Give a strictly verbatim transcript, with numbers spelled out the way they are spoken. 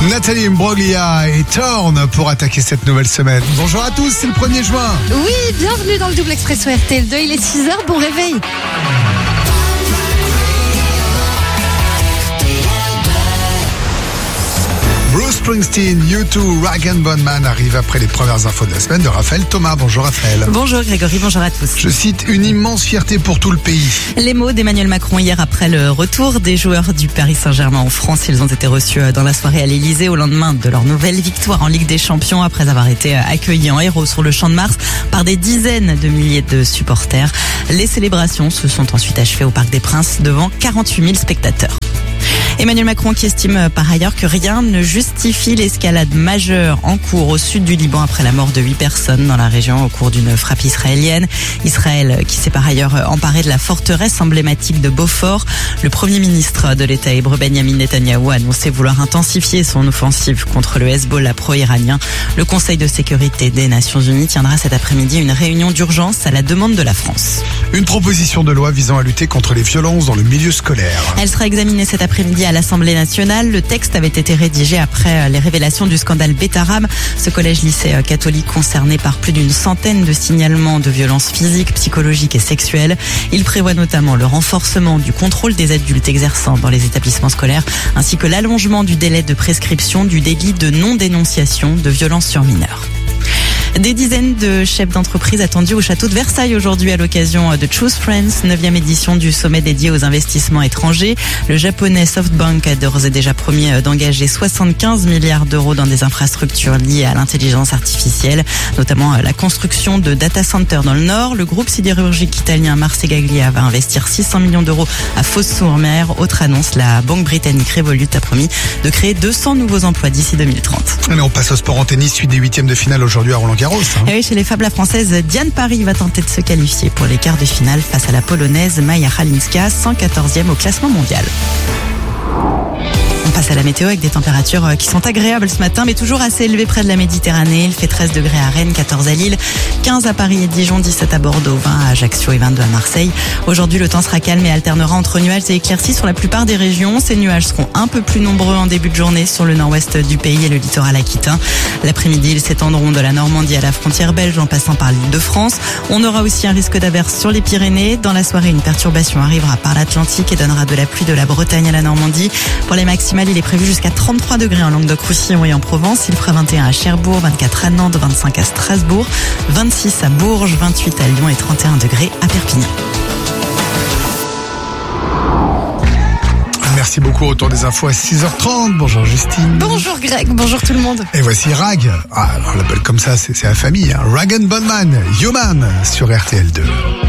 Nathalie Imbroglia et Torn pour attaquer cette nouvelle semaine. Bonjour à tous, c'est le premier juin. Oui, bienvenue dans le Double Expresso R T L deux, il est six heures, bon réveil. Bruce Springsteen, U deux, Rag and Bone Man arrive après les premières infos de la semaine de Raphaël Thomas. Bonjour Raphaël. Bonjour Grégory, bonjour à tous. Je cite, une immense fierté pour tout le pays. Les mots d'Emmanuel Macron hier après le retour des joueurs du Paris Saint-Germain en France. Ils ont été reçus dans la soirée à l'Elysée au lendemain de leur nouvelle victoire en Ligue des Champions après avoir été accueillis en héros sur le Champ de Mars par des dizaines de milliers de supporters. Les célébrations se sont ensuite achevées au Parc des Princes devant quarante-huit mille spectateurs. Emmanuel Macron qui estime par ailleurs que rien ne justifie l'escalade majeure en cours au sud du Liban après la mort de huit personnes dans la région au cours d'une frappe israélienne. Israël qui s'est par ailleurs emparé de la forteresse emblématique de Beaufort. Le premier ministre de l'État hébreu Benjamin Netanyahou a annoncé vouloir intensifier son offensive contre le Hezbollah pro-iranien. Le Conseil de sécurité des Nations Unies tiendra cet après-midi une réunion d'urgence à la demande de la France. Une proposition de loi visant à lutter contre les violences dans le milieu scolaire. Elle sera examinée cet après-midi à l'Assemblée nationale. Le texte avait été rédigé après les révélations du scandale Betaram, ce collège-lycée catholique concerné par plus d'une centaine de signalements de violences physiques, psychologiques et sexuelles. Il prévoit notamment le renforcement du contrôle des adultes exerçant dans les établissements scolaires, ainsi que l'allongement du délai de prescription du délit de non-dénonciation de violences sur mineurs. Des dizaines de chefs d'entreprise attendus au château de Versailles aujourd'hui à l'occasion de Choose Friends, neuvième édition du sommet dédié aux investissements étrangers. Le japonais SoftBank a d'ores et déjà promis d'engager soixante-quinze milliards d'euros dans des infrastructures liées à l'intelligence artificielle, notamment la construction de data centers dans le Nord. Le groupe sidérurgique italien Marcegaglia va investir six cents millions d'euros à Fos-sur-Mer. Autre annonce, la banque britannique Revolut a promis de créer deux cents nouveaux emplois d'ici deux mille trente. Allez, on passe au sport en tennis, suite des huitièmes de finale aujourd'hui à Roland-Garros. Et oui, chez les femmes, la française Diane Paris va tenter de se qualifier pour les quarts de finale face à la polonaise Maja Halinska, cent quatorzième au classement mondial. On passe à la météo avec des températures qui sont agréables ce matin, mais toujours assez élevées près de la Méditerranée. Il fait treize degrés à Rennes, quatorze à Lille, quinze à Paris et Dijon, dix-sept à Bordeaux, vingt à Ajaccio et vingt-deux à Marseille. Aujourd'hui, le temps sera calme et alternera entre nuages et éclaircies sur la plupart des régions. Ces nuages seront un peu plus nombreux en début de journée sur le nord-ouest du pays et le littoral aquitain. L'après-midi, ils s'étendront de la Normandie à la frontière belge en passant par l'île de France. On aura aussi un risque d'averse sur les Pyrénées. Dans la soirée, une perturbation arrivera par l'Atlantique et donnera de la pluie de la Bretagne à la Normandie. Pour les maximales, il est prévu jusqu'à trente-trois degrés en Languedoc-Roussillon et en Provence. Il fera vingt et un à Cherbourg, vingt-quatre à Nantes, vingt-cinq à Strasbourg, vingt-six à Bourges, vingt-huit à Lyon et trente et un degrés à Perpignan. Merci beaucoup, autour des infos à six heures trente. Bonjour Justine. Bonjour Greg, bonjour tout le monde. Et voici Rag. Ah, on l'appelle comme ça, c'est, c'est la famille. Hein. Rag and Bone Man, Human sur R T L deux.